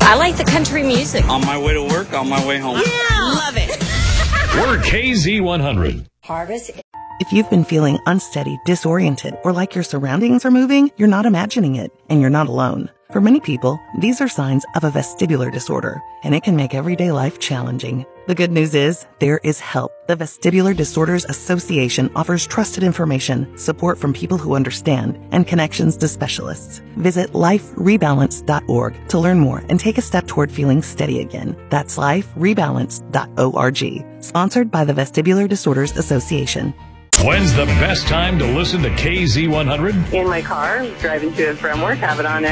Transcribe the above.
I like the country music. On my way to work, on my way home. Yeah, love it. We're KZ100. Harvest. If you've been feeling unsteady, disoriented, or like your surroundings are moving, you're not imagining it, and you're not alone. For many people, these are signs of a vestibular disorder, and it can make everyday life challenging. The good news is, there is help. The Vestibular Disorders Association offers trusted information, support from people who understand, and connections to specialists. Visit liferebalance.org to learn more and take a step toward feeling steady again. That's liferebalance.org. Sponsored by the Vestibular Disorders Association. When's the best time to listen to KZ100? In my car, driving to and from work, have it on